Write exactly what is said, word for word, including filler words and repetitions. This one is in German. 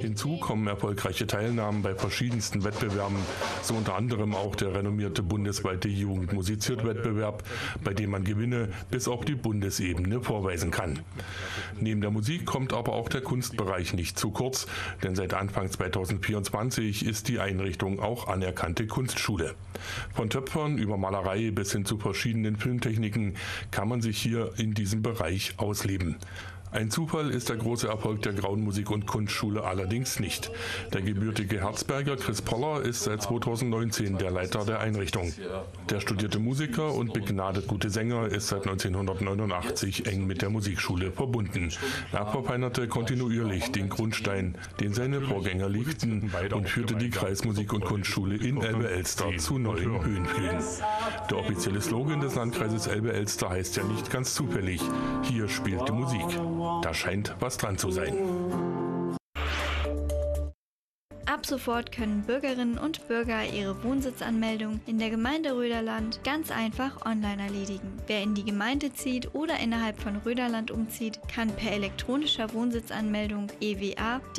Hinzu kommen erfolgreiche Teilnahmen bei verschiedensten Wettbewerben, so unter anderem auch der renommierte bundesweite Jugend-musiziert-Wettbewerb, bei dem man Gewinne bis auf die Bundesebene vorweisen kann. Neben der Musik kommt aber auch der Kunstbereich nicht zu kurz, denn seit Anfang zweitausendvierundzwanzig ist die Einrichtung auch anerkannte Kunstschule. Von Töpfern über Malerei bis hin zu verschiedenen Filmtechniken kann man sich hier in diesem Bereich ausleben. Ein Zufall ist der große Erfolg der Grauen Musik- und Kunstschule allerdings nicht. Der gebürtige Herzberger Chris Poller ist seit zweitausendneunzehn der Leiter der Einrichtung. Der studierte Musiker und begnadet gute Sänger ist seit neunzehnhundertneunundachtzig eng mit der Musikschule verbunden. Er verfeinerte kontinuierlich den Grundstein, den seine Vorgänger legten, und führte die Kreismusik- und Kunstschule in Elbe-Elster zu neuen Höhenflügen. Der offizielle Slogan des Landkreises Elbe-Elster heißt ja nicht ganz zufällig: Hier spielt die Musik. Da scheint was dran zu sein. Ab sofort können Bürgerinnen und Bürger ihre Wohnsitzanmeldung in der Gemeinde Röderland ganz einfach online erledigen. Wer in die Gemeinde zieht oder innerhalb von Röderland umzieht, kann per elektronischer Wohnsitzanmeldung E W A